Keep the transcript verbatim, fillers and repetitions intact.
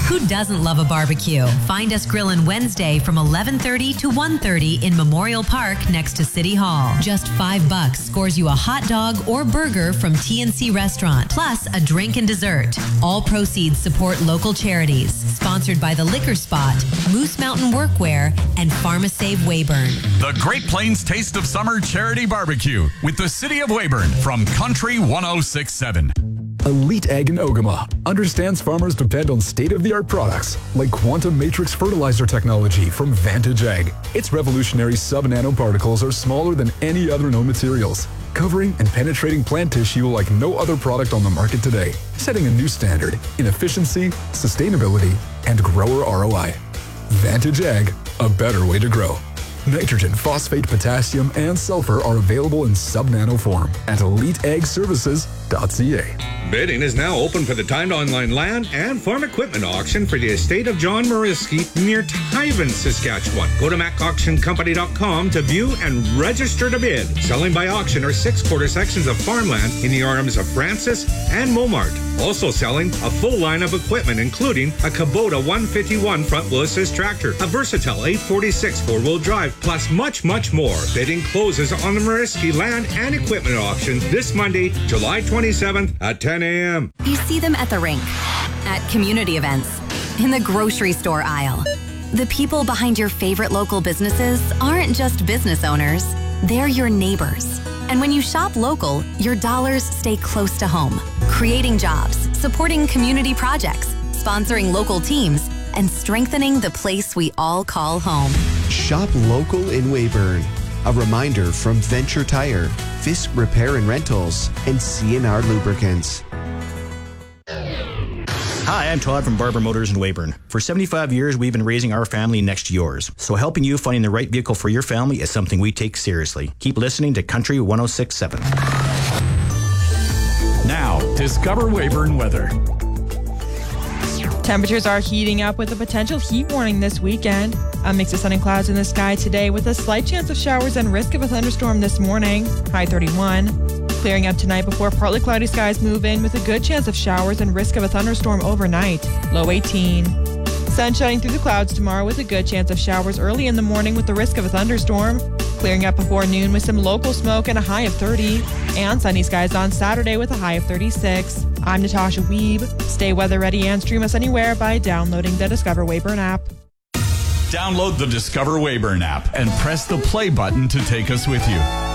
Who doesn't love a barbecue? Find us grilling Wednesday from eleven thirty to one thirty in Memorial Park next to City Hall. Just five bucks scores you a hot dog or burger from T N C Restaurant, plus a drink and dessert. All proceeds support local charities. Sponsored by the Liquor Spot, Moose Mountain Workwear, and PharmaSave Weyburn. The Great Plains Taste of Summer Charity Barbecue with the City of Weyburn from Country one oh six point seven. Elite Ag in Ogama understands farmers depend on state-of-the-art products like quantum matrix fertilizer technology from Vantage Ag. Its revolutionary sub-nanoparticles are smaller than any other known materials, covering and penetrating plant tissue like no other product on the market today, setting a new standard in efficiency, sustainability, and grower R O I. Vantage Ag, a better way to grow. Nitrogen, phosphate, potassium, and sulfur are available in sub-nano form at elite ag services dot c a. Bidding is now open for the timed online land and farm equipment auction for the estate of John Mariski near Tyven, Saskatchewan. Go to mac auction company dot com to view and register to bid. Selling by auction are six quarter sections of farmland in the arms of Francis and Momart. Also selling a full line of equipment, including a Kubota one fifty-one front wheel assist tractor, a Versatile eight forty-six four-wheel drive, plus much, much more. Bidding closes on the Mariski land and equipment auction this Monday, July twenty-seventh at ten a.m. You see them at the rink, at community events, in the grocery store aisle. The people behind your favorite local businesses aren't just business owners, they're your neighbors. And when you shop local, your dollars stay close to home, creating jobs, supporting community projects, sponsoring local teams, and strengthening the place we all call home. Shop local in Weyburn. A reminder from Venture Tire, Fisk Repair and Rentals, and C and R Lubricants. Hi, I'm Todd from Barber Motors in Weyburn. For seventy-five years, we've been raising our family next to yours. So helping you finding the right vehicle for your family is something we take seriously. Keep listening to Country one oh six point seven. Now, discover Weyburn weather. Temperatures are heating up with a potential heat warning this weekend. A mix of sun and clouds in the sky today with a slight chance of showers and risk of a thunderstorm this morning. High thirty-one. Clearing up tonight before partly cloudy skies move in with a good chance of showers and risk of a thunderstorm overnight. Low eighteen. Sun shining through the clouds tomorrow with a good chance of showers early in the morning with the risk of a thunderstorm. Clearing up before noon with some local smoke and a high of thirty. And sunny skies on Saturday with a high of thirty-six. I'm Natasha Weeb. Stay weather ready and stream us anywhere by downloading the Discover Weyburn app. Download the Discover Weyburn app and press the play button to take us with you.